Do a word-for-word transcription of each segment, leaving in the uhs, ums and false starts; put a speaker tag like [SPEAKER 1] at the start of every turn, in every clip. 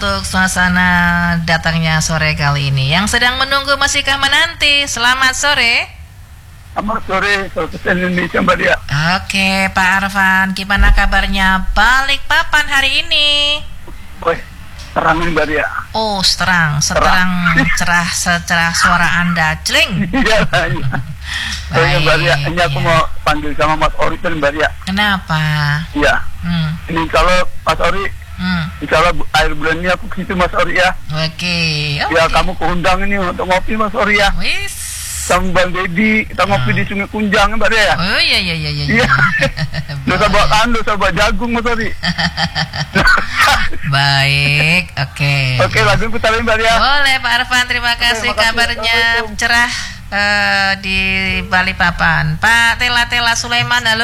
[SPEAKER 1] untuk suasana datangnya sore kali ini. Yang sedang menunggu masihkah menanti? Selamat sore.
[SPEAKER 2] Selamat sore, selamat Indonesia Mbak Dia.
[SPEAKER 1] Oke, Pak Arfan, gimana kabarnya Balikpapan hari ini?
[SPEAKER 2] Woi, terang nih Mbak Dia.
[SPEAKER 1] Oh, terang, seterang cerah secerah suara Anda, celing.
[SPEAKER 2] Iya, iya. Oh iya Mbak Dia, ini aku
[SPEAKER 1] ya.
[SPEAKER 2] mau panggil sama Mas Ori dan Mbak Dia.
[SPEAKER 1] Kenapa?
[SPEAKER 2] Iya.
[SPEAKER 1] Hmm.
[SPEAKER 2] Ini kalau Mas Ori,
[SPEAKER 1] Hmm.
[SPEAKER 2] insya Allah bu- akhir bulan ini aku ke situ Mas Ori ya.
[SPEAKER 1] Oke. Oke.
[SPEAKER 2] Ya kamu keundang ini untuk ngopi Mas Ori ya.
[SPEAKER 1] Wis.
[SPEAKER 2] Sama Bang Dedi, kita ngopi
[SPEAKER 1] Hmm.
[SPEAKER 2] di Sungai Kunjang Mbak Dia ya.
[SPEAKER 1] Oh iya iya iya iya.
[SPEAKER 2] Iya. Dosa bawa kan, dosa bawa jagung Mas Ori.
[SPEAKER 1] Baik, oke.
[SPEAKER 2] Oke, lagu putarin Mbak Dia.
[SPEAKER 1] Boleh Pak Arfan, terima kasih
[SPEAKER 2] makasih.
[SPEAKER 1] kabarnya
[SPEAKER 2] Assalamualaikum.
[SPEAKER 1] cerah eh, di Balikpapan. Pak Tela Tela Sulaiman, halo.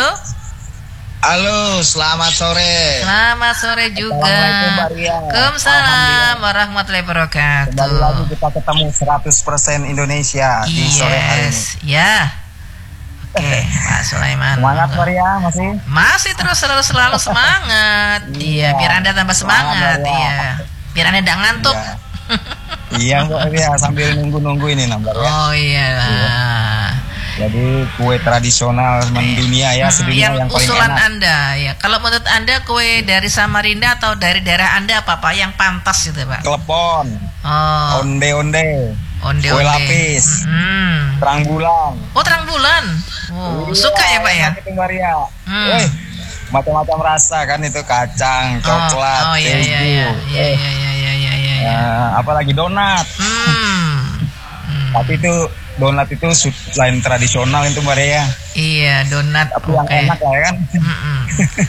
[SPEAKER 3] Halo, selamat sore.
[SPEAKER 1] Selamat sore juga.
[SPEAKER 3] Assalamualaikum, Mbak Ria.
[SPEAKER 1] Waalaikumsalam warahmatullahi wabarakatuh.
[SPEAKER 3] Kembali lagi kita ketemu seratus persen Indonesia di sore hari ini.
[SPEAKER 1] Yes, ya. Oke, Pak Sulaiman.
[SPEAKER 3] Semangat Maria, masih?
[SPEAKER 1] Masih terus selalu selalu semangat. Iya, biar Anda tambah semangat.
[SPEAKER 3] Semangat,
[SPEAKER 1] Iya. Biar Anda tidak ngantuk.
[SPEAKER 3] Iya. Iya Mbak Ria, sambil nunggu-nunggu ini Mbak Ria.
[SPEAKER 1] Oh iya.
[SPEAKER 3] Jadi kue tradisional mendunia ya,
[SPEAKER 1] Hmm,
[SPEAKER 3] sedunia
[SPEAKER 1] yang,
[SPEAKER 3] yang, paling
[SPEAKER 1] usulan
[SPEAKER 3] enak.
[SPEAKER 1] Anda ya. Kalau menurut Anda kue dari Samarinda atau dari daerah Anda apa Pak yang pantas gitu Pak?
[SPEAKER 3] Klepon,
[SPEAKER 1] Oh,
[SPEAKER 3] onde-onde,
[SPEAKER 1] onde
[SPEAKER 3] kue lapis,
[SPEAKER 1] Hmm.
[SPEAKER 3] terang bulan.
[SPEAKER 1] Oh, terang bulan. Oh,
[SPEAKER 3] Iya,
[SPEAKER 1] suka ya Pak ya?
[SPEAKER 3] enak itu Mbak Ria.
[SPEAKER 1] Hmm.
[SPEAKER 3] Wih, macam-macam rasa kan itu, kacang, coklat,
[SPEAKER 1] Oh, oh iya iya
[SPEAKER 3] keju.
[SPEAKER 1] iya. Iya
[SPEAKER 3] Eh,
[SPEAKER 1] iya iya iya iya iya.
[SPEAKER 3] eh, apalagi donat.
[SPEAKER 1] Hmm. Hmm.
[SPEAKER 3] Tapi itu donat itu su- selain tradisional itu Mbak Ria.
[SPEAKER 1] Iya, donat.
[SPEAKER 3] Tapi yang
[SPEAKER 1] Oke.
[SPEAKER 3] enak ya kan.
[SPEAKER 1] Mm-mm.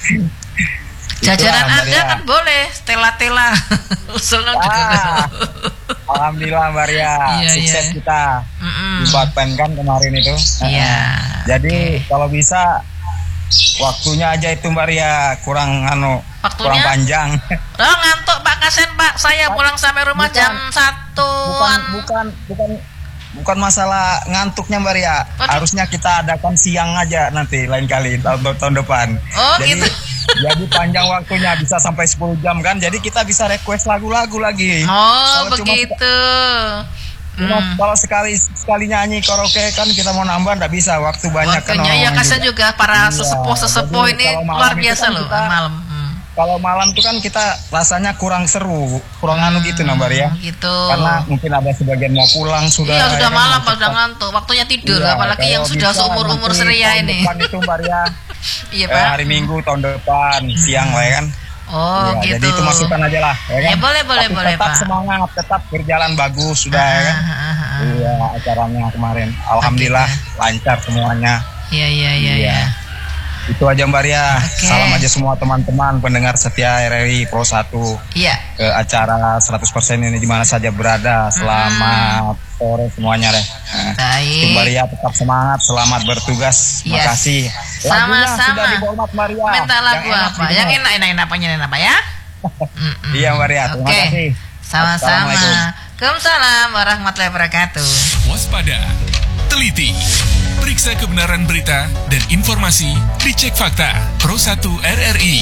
[SPEAKER 3] Itulah,
[SPEAKER 1] Jajanan
[SPEAKER 3] Mbak
[SPEAKER 1] Anda
[SPEAKER 3] Ria.
[SPEAKER 1] kan boleh, tela-tela. Usulnya
[SPEAKER 3] Ah,
[SPEAKER 1] juga.
[SPEAKER 3] Alhamdulillah Mbak Ria,
[SPEAKER 1] Iya,
[SPEAKER 3] sukses
[SPEAKER 1] iya.
[SPEAKER 3] kita
[SPEAKER 1] Mm-mm.
[SPEAKER 3] di Batpen kan kemarin itu.
[SPEAKER 1] Iya.
[SPEAKER 3] Jadi
[SPEAKER 1] Oke.
[SPEAKER 3] kalau bisa waktunya aja itu Mbak Ria kurang anu
[SPEAKER 1] Waktunya?
[SPEAKER 3] kurang panjang.
[SPEAKER 1] Oh, ngantuk Pak Kasen Pak. Saya pulang sampai rumah
[SPEAKER 3] Bukan.
[SPEAKER 1] jam satu.
[SPEAKER 3] Bukan bukan bukan bukan masalah ngantuknya Mbak Ria.
[SPEAKER 1] Waduh.
[SPEAKER 3] Harusnya kita adakan siang aja nanti lain kali tahun tahun depan.
[SPEAKER 1] Oh,
[SPEAKER 3] jadi,
[SPEAKER 1] gitu.
[SPEAKER 3] Jadi panjang waktunya bisa sampai sepuluh jam kan. Jadi kita bisa request lagu-lagu lagi.
[SPEAKER 1] Oh,
[SPEAKER 3] Kalau cuma-
[SPEAKER 1] begitu.
[SPEAKER 3] Cuma
[SPEAKER 1] Hmm.
[SPEAKER 3] kalau sekali sekali nyanyi karaoke kan kita mau nambah nggak bisa, waktu banyak kan.
[SPEAKER 1] Waktunya ya
[SPEAKER 3] orang
[SPEAKER 1] Kasen juga para
[SPEAKER 3] Iya,
[SPEAKER 1] sesepuh-sesepuh
[SPEAKER 3] jadi
[SPEAKER 1] ini
[SPEAKER 3] kalau malam
[SPEAKER 1] luar
[SPEAKER 3] itu
[SPEAKER 1] biasa
[SPEAKER 3] kan
[SPEAKER 1] loh
[SPEAKER 3] kita-
[SPEAKER 1] malam. Hmm.
[SPEAKER 3] Kalau malam tuh kan kita rasanya kurang seru, kurang anu gitu Nambar ya.
[SPEAKER 1] Gitu.
[SPEAKER 3] Karena mungkin ada sebagian mau pulang sudah.
[SPEAKER 1] Iya, sudah
[SPEAKER 3] ya kan,
[SPEAKER 1] malam
[SPEAKER 3] cepat.
[SPEAKER 1] pada ngantuk. Waktunya tidur,
[SPEAKER 3] Iya,
[SPEAKER 1] apalagi yang
[SPEAKER 3] kalau
[SPEAKER 1] sudah
[SPEAKER 3] bisa
[SPEAKER 1] seumur-umur
[SPEAKER 3] nanti
[SPEAKER 1] seria
[SPEAKER 3] tahun
[SPEAKER 1] ini.
[SPEAKER 3] depan itu Mbak ya.
[SPEAKER 1] Iya,
[SPEAKER 3] Eh,
[SPEAKER 1] Pak.
[SPEAKER 3] hari Minggu tahun depan siang lah ya kan.
[SPEAKER 1] Oh,
[SPEAKER 3] Iya,
[SPEAKER 1] gitu.
[SPEAKER 3] Jadi itu masukan aja lah ya kan.
[SPEAKER 1] Ya, boleh, boleh,
[SPEAKER 3] Tapi
[SPEAKER 1] boleh,
[SPEAKER 3] tetap
[SPEAKER 1] Pak.
[SPEAKER 3] semangat, tetap berjalan bagus sudah ya kan.
[SPEAKER 1] Ah, ah, ah, ah.
[SPEAKER 3] Iya, acaranya kemarin. Alhamdulillah lancar semuanya.
[SPEAKER 1] Iya, iya, iya,
[SPEAKER 3] Iya.
[SPEAKER 1] iya.
[SPEAKER 3] Itu aja Mbak Ria.
[SPEAKER 1] Oke.
[SPEAKER 3] Salam aja semua teman-teman pendengar setia R R I Pro satu
[SPEAKER 1] Iya.
[SPEAKER 3] ke acara seratus persen ini di mana saja berada. Selamat sore semuanya deh. Nah,
[SPEAKER 1] Baik.
[SPEAKER 3] Mbak Ria tetap semangat, selamat bertugas.
[SPEAKER 1] Yes.
[SPEAKER 3] Makasih.
[SPEAKER 1] Sama-sama.
[SPEAKER 3] Sudah dibawa Mbak Ria.
[SPEAKER 1] Minta lagu
[SPEAKER 3] Yang enak
[SPEAKER 1] apa?
[SPEAKER 3] didengar.
[SPEAKER 1] Yang enak, enak, enak, apa, yang enak apa ya? Mm-mm.
[SPEAKER 3] Iya Mbak Ria, terima
[SPEAKER 1] Oke.
[SPEAKER 3] kasih.
[SPEAKER 1] Sama-sama.
[SPEAKER 3] Assalamualaikum.
[SPEAKER 1] Waalaikumsalam warahmatullahi wabarakatuh.
[SPEAKER 4] Waspada, teliti, periksa kebenaran berita dan informasi, dicek fakta. Pro satu R R I.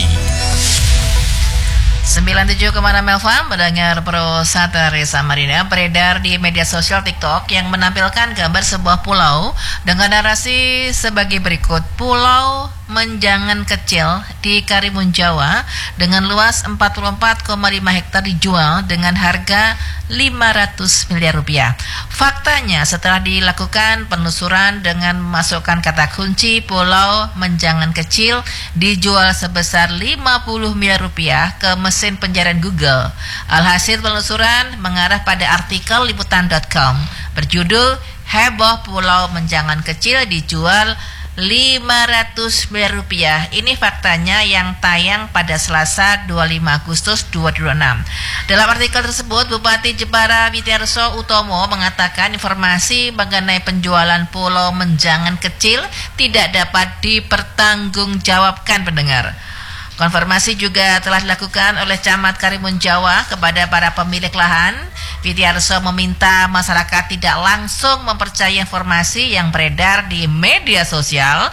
[SPEAKER 1] sembilan puluh tujuh koma enam F M mendengar Pro satu dari Samarinda beredar di media sosial TikTok yang menampilkan gambar sebuah pulau dengan narasi sebagai berikut. Pulau Menjangan kecil di Karimun Jawa dengan luas empat puluh empat koma lima hektar dijual dengan harga lima ratus miliar rupiah. Faktanya setelah dilakukan penelusuran dengan memasukkan kata kunci Pulau Menjangan kecil dijual sebesar lima puluh miliar rupiah ke mesin pencarian Google. Alhasil penelusuran mengarah pada artikel liputan dot com berjudul Heboh Pulau Menjangan kecil dijual lima ratus miliar rupiah. Ini faktanya yang tayang pada Selasa dua puluh lima Agustus dua ribu dua puluh enam. Dalam artikel tersebut, Bupati Jepara Widiarso Utomo mengatakan informasi mengenai penjualan Pulau Menjangan kecil tidak dapat dipertanggungjawabkan pendengar. Konfirmasi juga telah dilakukan oleh Camat Karimun Jawa kepada para pemilik lahan. Widiarso meminta masyarakat tidak langsung mempercayai informasi yang beredar di media sosial